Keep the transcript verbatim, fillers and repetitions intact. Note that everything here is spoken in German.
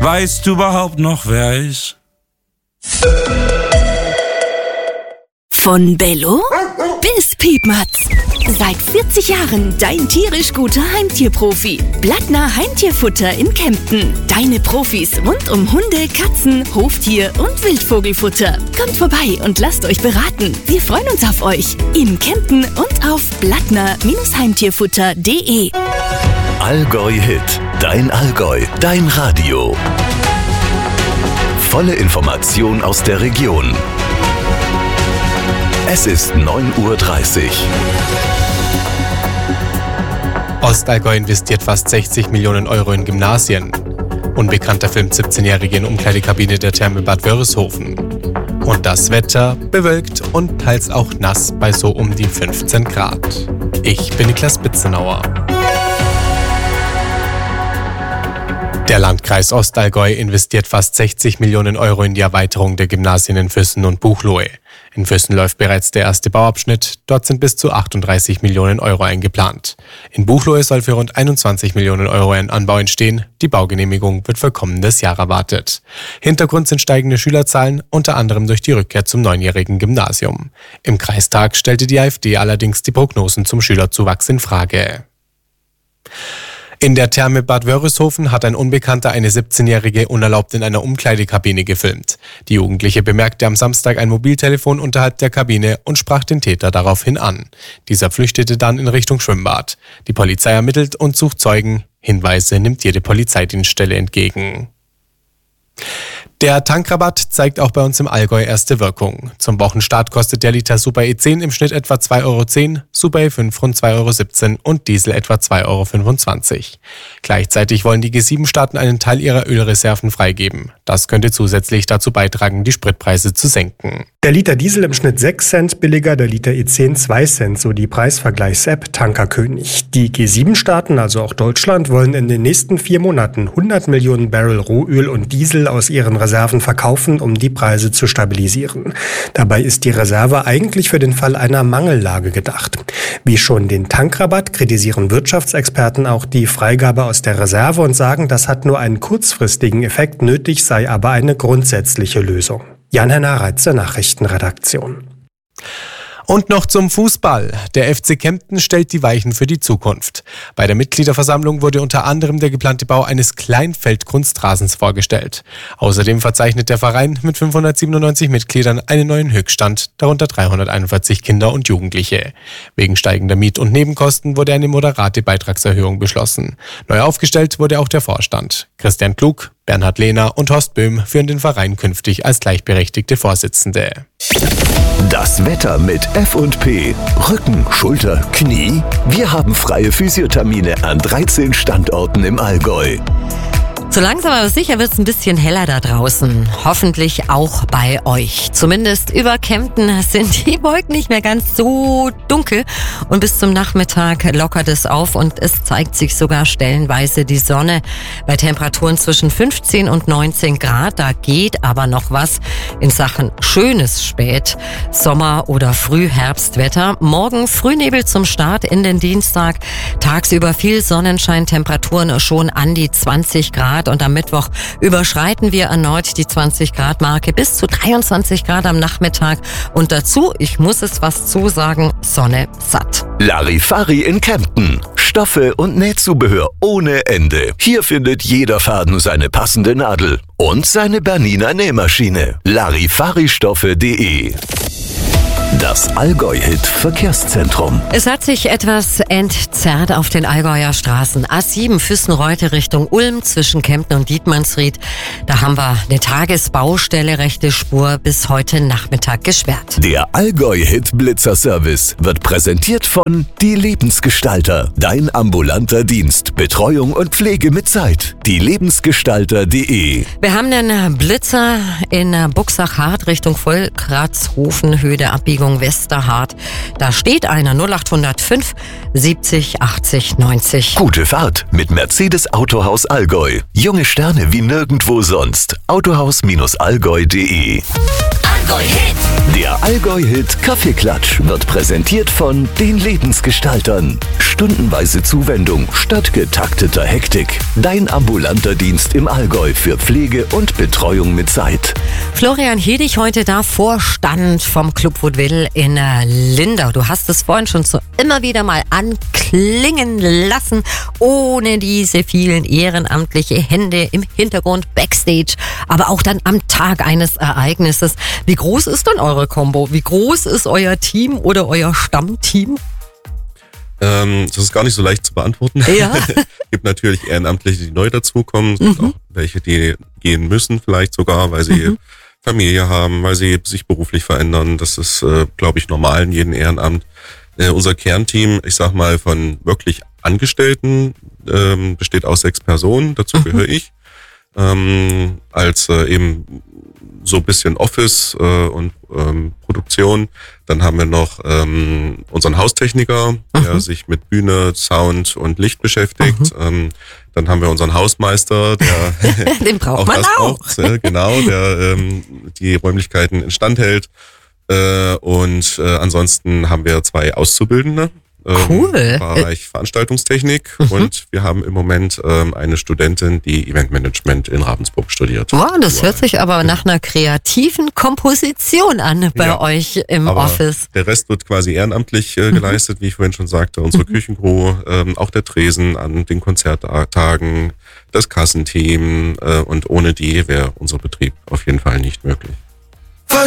Weißt du überhaupt noch, wer er ist? Von Bello bis Piepmatz. Seit vierzig Jahren dein tierisch guter Heimtierprofi. Blattner Heimtierfutter in Kempten. Deine Profis rund um Hunde, Katzen, Hoftier und Wildvogelfutter. Kommt vorbei und lasst euch beraten. Wir freuen uns auf euch. In Kempten und auf blattner Heimtierfutter punkt de. Allgäu Hit. Dein Allgäu. Dein Radio. Volle Information aus der Region. Es ist neun Uhr dreißig. Ostallgäu investiert fast sechzig Millionen Euro in Gymnasien. Unbekannter filmt siebzehnjährige in Umkleidekabine der Therme Bad Wörishofen. Und das Wetter bewölkt und teils auch nass bei so um die fünfzehn Grad. Ich bin Niklas Bitzenauer. Der Landkreis Ostallgäu investiert fast sechzig Millionen Euro in die Erweiterung der Gymnasien in Füssen und Buchloe. In Füssen läuft bereits der erste Bauabschnitt, dort sind bis zu achtunddreißig Millionen Euro eingeplant. In Buchloe soll für rund einundzwanzig Millionen Euro ein Anbau entstehen, die Baugenehmigung wird für kommendes Jahr erwartet. Hintergrund sind steigende Schülerzahlen, unter anderem durch die Rückkehr zum neunjährigen Gymnasium. Im Kreistag stellte die AfD allerdings die Prognosen zum Schülerzuwachs in Frage. In der Therme Bad Wörishofen hat ein Unbekannter eine siebzehnjährige unerlaubt in einer Umkleidekabine gefilmt. Die Jugendliche bemerkte am Samstag ein Mobiltelefon unterhalb der Kabine und sprach den Täter daraufhin an. Dieser flüchtete dann in Richtung Schwimmbad. Die Polizei ermittelt und sucht Zeugen. Hinweise nimmt jede Polizeidienststelle entgegen. Der Tankrabatt zeigt auch bei uns im Allgäu erste Wirkung. Zum Wochenstart kostet der Liter Super E zehn im Schnitt etwa zwei Euro zehn, Super E fünf rund zwei Euro siebzehn und Diesel etwa zwei Euro fünfundzwanzig. Gleichzeitig wollen die G sieben Staaten einen Teil ihrer Ölreserven freigeben. Das könnte zusätzlich dazu beitragen, die Spritpreise zu senken. Der Liter Diesel im Schnitt sechs Cent billiger, der Liter E zehn zwei Cent, so die Preisvergleichs-App Tankerkönig. Die G sieben Staaten, also auch Deutschland, wollen in den nächsten vier Monaten hundert Millionen Barrel Rohöl und Diesel aus ihren Reserven verkaufen, um die Preise zu stabilisieren. Dabei ist die Reserve eigentlich für den Fall einer Mangellage gedacht. Wie schon den Tankrabatt kritisieren Wirtschaftsexperten auch die Freigabe aus der Reserve und sagen, das hat nur einen kurzfristigen Effekt, nötig sei aber eine grundsätzliche Lösung. Jan-Henner Reitze, Nachrichtenredaktion. Und noch zum Fußball. Der F C Kempten stellt die Weichen für die Zukunft. Bei der Mitgliederversammlung wurde unter anderem der geplante Bau eines Kleinfeldkunstrasens vorgestellt. Außerdem verzeichnet der Verein mit fünfhundertsiebenundneunzig Mitgliedern einen neuen Höchststand, darunter dreihunderteinundvierzig Kinder und Jugendliche. Wegen steigender Miet- und Nebenkosten wurde eine moderate Beitragserhöhung beschlossen. Neu aufgestellt wurde auch der Vorstand. Christian Klug, Bernhard Lehner und Horst Böhm führen den Verein künftig als gleichberechtigte Vorsitzende. Das Wetter mit F und P. Rücken, Schulter, Knie. Wir haben freie Physiothermine an dreizehn Standorten im Allgäu. So langsam aber sicher wird es ein bisschen heller da draußen. Hoffentlich auch bei euch. Zumindest über Kempten sind die Wolken nicht mehr ganz so dunkel. Und bis zum Nachmittag lockert es auf und es zeigt sich sogar stellenweise die Sonne. Bei Temperaturen zwischen fünfzehn und neunzehn Grad. Da geht aber noch was in Sachen schönes Spät-, Sommer- oder Frühherbstwetter. Morgen Frühnebel zum Start in den Dienstag. Tagsüber viel Sonnenschein, Temperaturen schon an die zwanzig Grad. Und am Mittwoch überschreiten wir erneut die zwanzig Grad Marke bis zu dreiundzwanzig Grad am Nachmittag. Und dazu, ich muss es was zusagen, Sonne satt. Larifari in Kempten. Stoffe und Nähzubehör ohne Ende. Hier findet jeder Faden seine passende Nadel und seine Bernina Nähmaschine. Larifaristoffe punkt de. Das Allgäu-Hit Verkehrszentrum. Es hat sich etwas entzerrt auf den Allgäuer Straßen. A sieben Füssen-Reutte Richtung Ulm zwischen Kempten und Dietmannsried. Da haben wir eine Tagesbaustelle, rechte Spur bis heute Nachmittag gesperrt. Der Allgäu-Hit Blitzer-Service wird präsentiert von Die Lebensgestalter. Dein ambulanter Dienst. Betreuung und Pflege mit Zeit. Die Lebensgestalter punkt de. Wir haben einen Blitzer in Buxach-Hart Richtung Volkratzhofen, Höhe der Abbiegung Westerhart. Da steht einer null acht null fünf siebzig achtzig neunzig. Gute Fahrt mit Mercedes Autohaus Allgäu. Junge Sterne wie nirgendwo sonst. Autohaus Allgäu punkt de. Allgäu-Hit. Der Allgäu-Hit Kaffeeklatsch wird präsentiert von den Lebensgestaltern. stundenweise Zuwendung statt getakteter Hektik. Dein ambulanter Dienst im Allgäu für Pflege und Betreuung mit Zeit. Florian Hedig heute da, Vorstand vom Club Woodville in Lindau. Du hast es vorhin schon so immer wieder mal anklingen lassen. Ohne diese vielen ehrenamtliche Hände im Hintergrund, Backstage, aber auch dann am Tag eines Ereignisses. Wie groß ist denn eure Kombo? Wie groß ist euer Team oder euer Stammteam? Ähm, das ist gar nicht so leicht zu beantworten. Ja. Es gibt natürlich Ehrenamtliche, die neu dazukommen. Es gibt Mhm. auch welche, die gehen müssen, vielleicht sogar, weil sie Mhm. Familie haben, weil sie sich beruflich verändern. Das ist, äh, glaube ich, normal in jedem Ehrenamt. Äh, unser Kernteam, ich sag mal, von wirklich Angestellten ähm, besteht aus sechs Personen. Dazu Mhm. gehöre ich. Ähm, als äh, eben so ein bisschen Office äh, und ähm, Produktion. Dann haben wir noch ähm, unseren Haustechniker, der Mhm. sich mit Bühne, Sound und Licht beschäftigt. Mhm. Ähm, dann haben wir unseren Hausmeister, der Den braucht auch man das auch. braucht, äh, genau, der ähm, die Räumlichkeiten instand hält. Äh, und äh, ansonsten haben wir zwei Auszubildende. Ähm, Cool. Im Bereich Veranstaltungstechnik. Mhm. Und wir haben im Moment ähm, eine Studentin, die Eventmanagement in Ravensburg studiert. Wow, das hört sich aber nach einer kreativen Komposition an bei Ja, euch im aber Office. Der Rest wird quasi ehrenamtlich äh, geleistet, wie ich vorhin schon sagte. Unsere Küchencrew, ähm, auch der Tresen an den Konzerttagen, das Kassenteam. Äh, und ohne die wäre unser Betrieb auf jeden Fall nicht möglich.